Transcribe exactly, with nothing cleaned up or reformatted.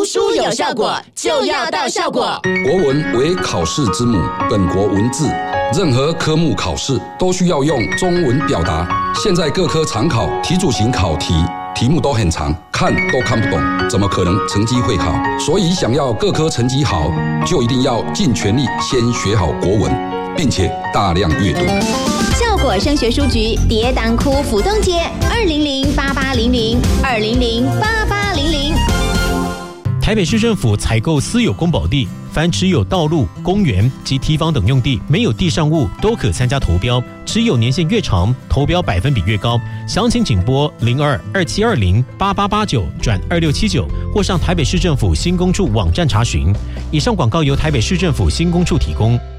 书有效果，就要到效果。 国文为考试之母，本国文字，任何科目考试都需要用中文表达。现在各科常考题组型考题，题目都很长，看都看不懂，怎么可能成绩会好？所以想要各科成绩好，就一定要尽全力先学好国文，并且大量阅读。 效果升学书局跌宕窟府东街二零零八八零零二零零八八零零。 台北市政府采购私有公保地，凡持有道路、公园及堤防等用地，没有地上物都可参加投标，持有年限越长，投标百分比越高。详情请拨零二二七二零八八八九转二六七九，或上台北市政府新公处网站查询。以上广告由台北市政府新公处提供。